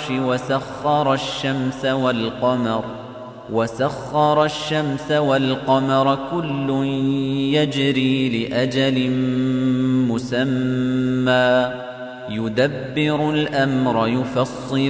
العرش وسخر الشمس والقمر كل يجري لأجل مسمى يدبر الأمر يفصل